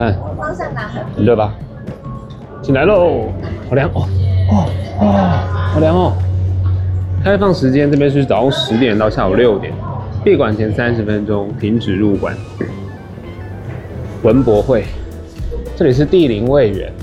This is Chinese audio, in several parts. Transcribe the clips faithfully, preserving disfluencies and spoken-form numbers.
嗯， 方向拿很很热吧？进来喽，好凉哦哦哦，好凉哦。开放时间这边是早上十点到下午六点，闭馆前三十分钟停止入馆。文博会，这里是地灵味园。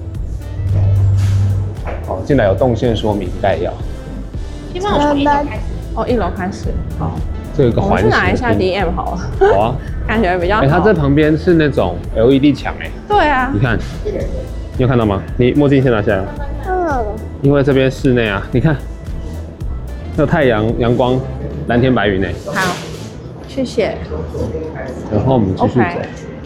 哦，进来有动线说明概要。 希望我从一楼开始。 哦，一楼开始。好， 这有一个环形。 我们去拿一下 D M 好了。 好啊， 感觉比较好。 哎、欸，它这旁边是那种 L E D 墙哎。 对啊。 你看，你有看到吗？你墨镜先拿下来。嗯。因为这边室内啊，你看，有太阳、阳光、蓝天白云哎。 好，谢谢。 然后我们继续走。Okay.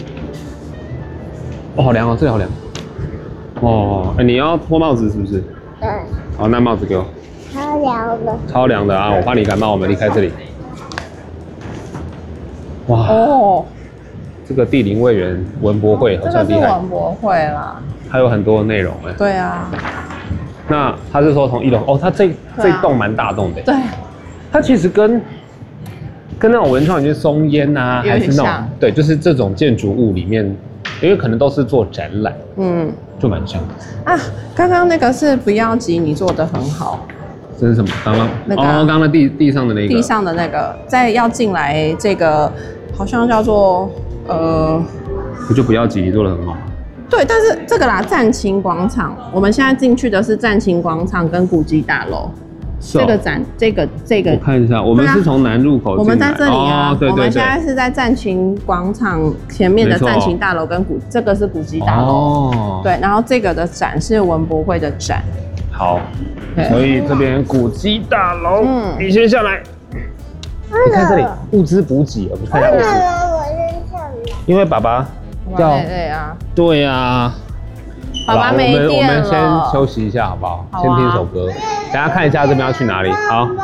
哦，好凉哦，这里好凉。哦，哎、欸，你要脱帽子是不是？ 对。 好，那帽子给我。 超凉的。 超凉的啊！我怕你感冒，我们离开这里。哇哦， 这个地灵味园文博会好像厉害。 这个是文博会啦。 还有很多内容哎。 对啊。 那他是说从一楼哦，他这、啊、这栋蛮大栋的。 对。 它其实跟跟那种文创园区松烟啊，还是那种对，就是这种建筑物里面，因为可能都是做展览，嗯，就蛮像的。 啊，刚刚那个是不要急，你做的很好。 这是什么？刚刚那个哦，刚刚那地地上的那个。 地上的那个，在要进来这个好像叫做呃， 我就不要急，你做的很好。 对，但是这个啦，战青广场，我们现在进去的是战青广场跟古迹大楼。So, 这个展，这个这个， 我看一下，我们是从南入口进来、啊， 我们在这里啊， 哦、对对对， 我们现在是在战青广场前面的战青大楼跟古，这个是古迹大楼，哦，对，然后这个的展是文博会的展， 好，所以这边古迹大楼，嗯，你先下来，你看这里物资补给，我们看一下物资， 我先下来， 因为爸爸要， 对啊， 对呀。 爸爸没电了， 我们我们先休息一下好不好？好啊、先听首歌，等下看一下这边要去哪里。好。